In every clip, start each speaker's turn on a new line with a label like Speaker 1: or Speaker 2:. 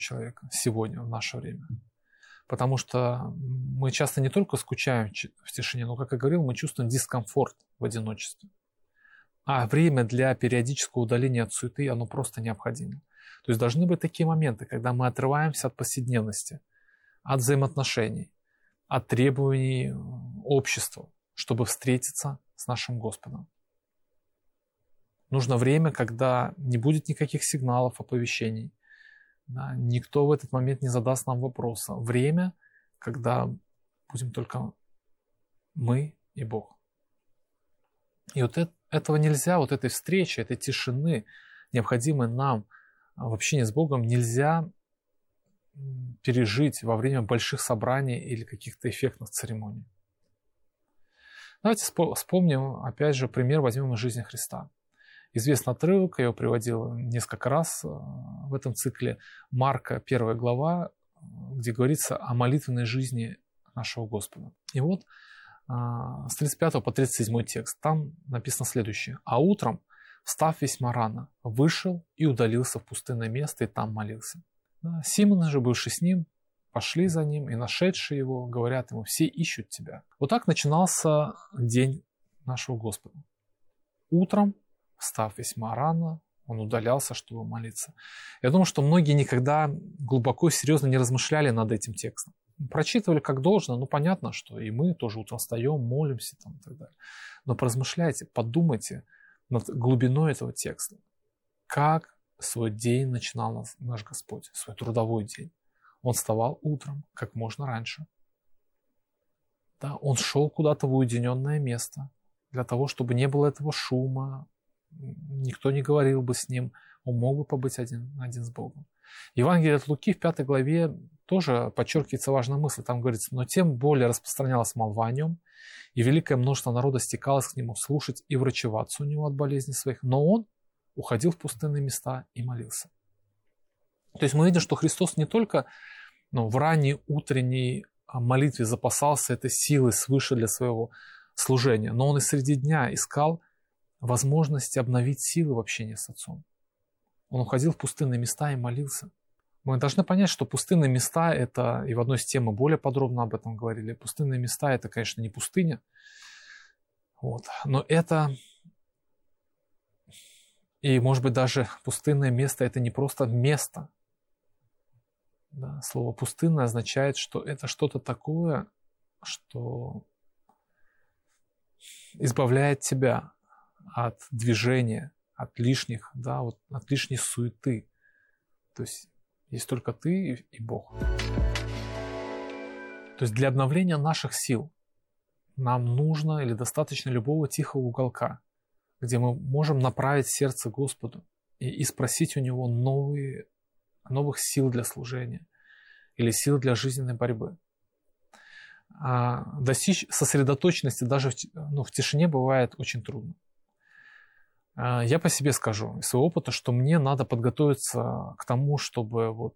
Speaker 1: человека сегодня, в наше время. Потому что мы часто не только скучаем в тишине, но, как я говорил, мы чувствуем дискомфорт в одиночестве. А время для периодического удаления от суеты, оно просто необходимо. То есть должны быть такие моменты, когда мы отрываемся от повседневности, от взаимоотношений, от требований общества, чтобы встретиться с нашим Господом. Нужно время, когда не будет никаких сигналов, оповещений. Да, никто в этот момент не задаст нам вопроса. Время, когда будем только мы и Бог. И вот этого нельзя, вот этой встречи, этой тишины, необходимой нам в общении с Богом, нельзя пережить во время больших собраний или каких-то эффектных церемоний. Давайте вспомним, опять же, пример возьмем из жизни Христа. Известный отрывок, я его приводил несколько раз в этом цикле, Марка, 1 глава, где говорится о молитвенной жизни нашего Господа. И вот с 35 по 37 текст, там написано следующее. «А утром, встав весьма рано, вышел и удалился в пустынное место, и там молился. Да, Симон же, бывший с ним, пошли за ним, и нашедшие его говорят ему: все ищут тебя». Вот так начинался день нашего Господа. Утром, встав весьма рано, он удалялся, чтобы молиться. Я думаю, что многие никогда глубоко и серьезно не размышляли над этим текстом. Прочитывали как должно, ну понятно, что и мы тоже утром встаем, молимся там, и так далее. Но поразмышляйте, подумайте над глубиной этого текста. Как свой день начинал наш Господь, свой трудовой день. Он вставал утром, как можно раньше. Да, он шел куда-то в уединенное место, для того, чтобы не было этого шума, никто не говорил бы с ним, он мог бы побыть один с Богом. Евангелие от Луки в 5 главе тоже подчеркивается важная мысль. Там говорится: но тем более распространялась молва о нем, и великое множество народа стекалось к нему слушать и врачеваться у него от болезней своих. Но он уходил в пустынные места и молился. То есть мы видим, что Христос не только в ранней утренней молитве запасался этой силой свыше для своего служения, но он и среди дня искал возможности обновить силы в общении с Отцом. Он уходил в пустынные места и молился. Мы должны понять, что пустынные места – это, и в одной из тем мы более подробно об этом говорили, пустынные места – это, конечно, не пустыня, но это, и, может быть, даже пустынное место – это не просто место. Да, слово «пустынное» означает, что это что-то такое, что избавляет тебя от движения, от лишних, от лишней суеты. То есть только ты и Бог. То есть для обновления наших сил нам нужно или достаточно любого тихого уголка, где мы можем направить сердце Господу и спросить у Него новых сил для служения или сил для жизненной борьбы. Достичь сосредоточенности даже в тишине бывает очень трудно. Я по себе скажу из своего опыта, что мне надо подготовиться к тому, чтобы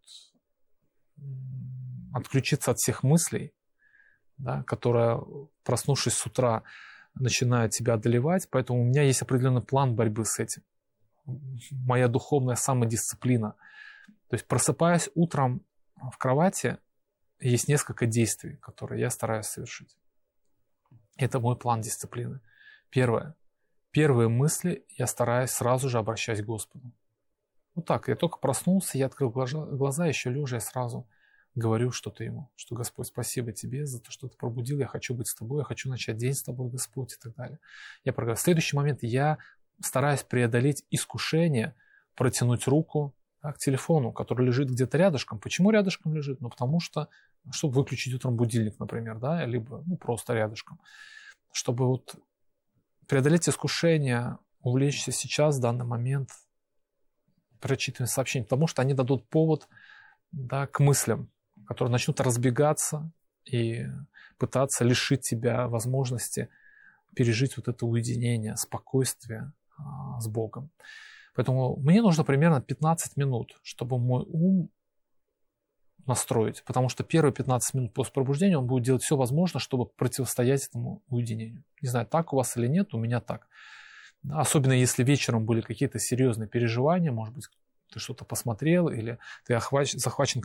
Speaker 1: отключиться от всех мыслей, которые, проснувшись с утра, начинают тебя одолевать. Поэтому у меня есть определенный план борьбы с этим. Моя духовная самодисциплина. То есть, просыпаясь утром в кровати, есть несколько действий, которые я стараюсь совершить. Это мой план дисциплины. Первые мысли я стараюсь сразу же обращать к Господу. Я только проснулся, я открыл глаза, еще лежа, я сразу говорю что-то Ему, что: Господь, спасибо Тебе за то, что Ты пробудил, я хочу быть с Тобой, я хочу начать день с Тобой, Господь, и так далее. В следующий момент я стараюсь преодолеть искушение, протянуть руку к телефону, который лежит где-то рядышком. Почему рядышком лежит? Потому что, чтобы выключить утром будильник, например, либо просто рядышком. Чтобы преодолеть искушение, увлечься сейчас, в данный момент, прочитыванием сообщений, потому что они дадут повод к мыслям, которые начнут разбегаться и пытаться лишить тебя возможности пережить это уединение, спокойствие с Богом. Поэтому мне нужно примерно 15 минут, чтобы мой ум настроить, потому что первые 15 минут после пробуждения он будет делать все возможное, чтобы противостоять этому уединению. Не знаю, так у вас или нет, у меня так. Особенно если вечером были какие-то серьезные переживания, может быть, Ты что-то посмотрел или ты захвачен